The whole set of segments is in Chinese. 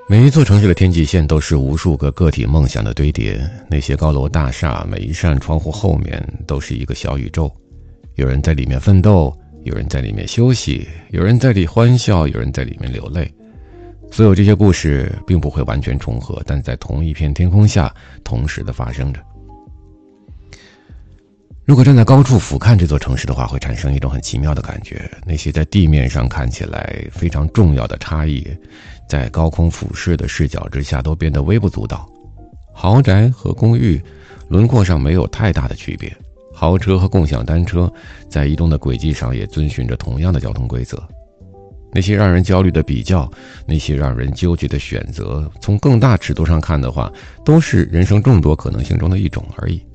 每一座城市的天际线都是无数个个体梦想的堆叠，那些高楼大厦，每一扇窗户后面都是一个小宇宙，有人在里面奋斗，有人在里面休息，有人在里欢笑，有人在里面流泪。所有这些故事并不会完全重合，但在同一片天空下同时的发生着。如果站在高处俯瞰这座城市的话，会产生一种很奇妙的感觉，那些在地面上看起来非常重要的差异，在高空俯视的视角之下都变得微不足道。豪宅和公寓轮廓上没有太大的区别，豪车和共享单车在移动的轨迹上也遵循着同样的交通规则。那些让人焦虑的比较，那些让人纠结的选择，从更大尺度上看的话，都是人生众多可能性中的一种而已。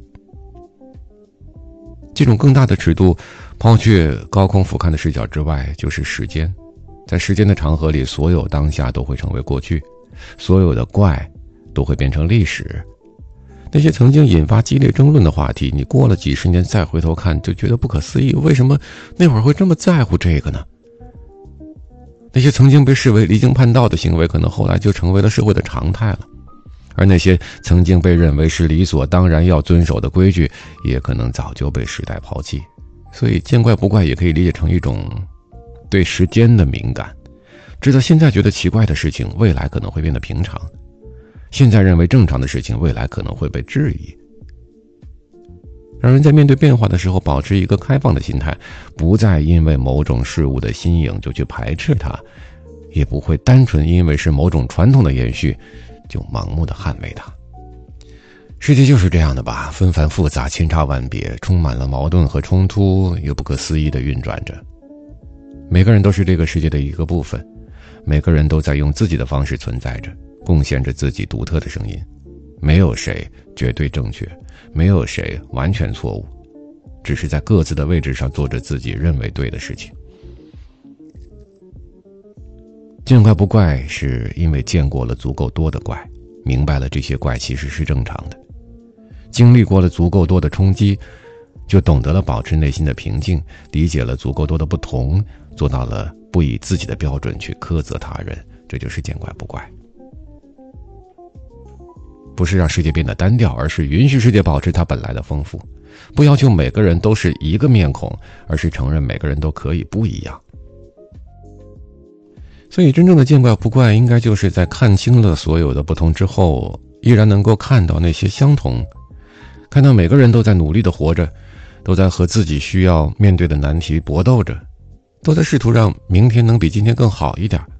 这种更大的尺度，抛却高空俯瞰的视角之外，就是时间。在时间的长河里，所有当下都会成为过去，所有的怪都会变成历史。那些曾经引发激烈争论的话题，你过了几十年再回头看，就觉得不可思议，为什么那会儿会这么在乎这个呢？那些曾经被视为离经叛道的行为，可能后来就成为了社会的常态了。而那些曾经被认为是理所当然要遵守的规矩，也可能早就被时代抛弃。所以见怪不怪也可以理解成一种对时间的敏感，知道现在觉得奇怪的事情，未来可能会变得平常；现在认为正常的事情，未来可能会被质疑。让人在面对变化的时候保持一个开放的心态，不再因为某种事物的新颖就去排斥它，也不会单纯因为是某种传统的延续就盲目的捍卫它。世界就是这样的吧，纷繁复杂，千差万别，充满了矛盾和冲突，又不可思议地运转着。每个人都是这个世界的一个部分，每个人都在用自己的方式存在着，贡献着自己独特的声音。没有谁绝对正确，没有谁完全错误，只是在各自的位置上做着自己认为对的事情。见怪不怪，是因为见过了足够多的怪，明白了这些怪其实是正常的。经历过了足够多的冲击，就懂得了保持内心的平静，理解了足够多的不同，做到了不以自己的标准去苛责他人，这就是见怪不怪。不是让世界变得单调，而是允许世界保持它本来的丰富。不要求每个人都是一个面孔，而是承认每个人都可以不一样。所以真正的见怪不怪，应该就是在看清了所有的不同之后，依然能够看到那些相同，看到每个人都在努力地活着，都在和自己需要面对的难题搏斗着，都在试图让明天能比今天更好一点。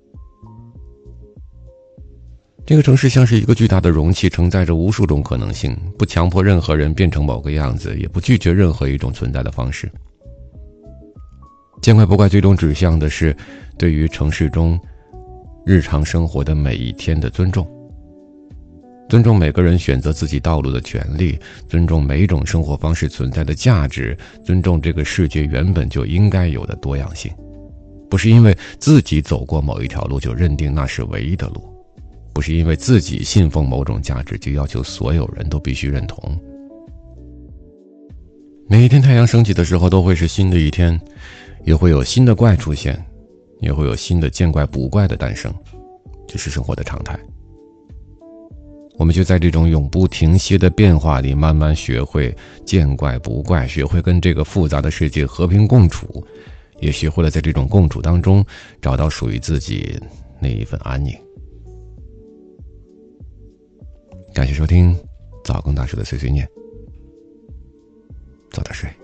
这个城市像是一个巨大的容器，承载着无数种可能性，不强迫任何人变成某个样子，也不拒绝任何一种存在的方式。见怪不怪最终指向的是对于城市中日常生活的每一天的尊重，尊重每个人选择自己道路的权利，尊重每一种生活方式存在的价值，尊重这个世界原本就应该有的多样性。不是因为自己走过某一条路就认定那是唯一的路，不是因为自己信奉某种价值就要求所有人都必须认同。每一天太阳升起的时候都会是新的一天，也会有新的怪出现，也会有新的见怪不怪的诞生，这是生活的常态。我们就在这种永不停歇的变化里慢慢学会见怪不怪，学会跟这个复杂的世界和平共处，也学会了在这种共处当中找到属于自己那一份安宁。感谢收听早更大师的碎碎念，早点睡。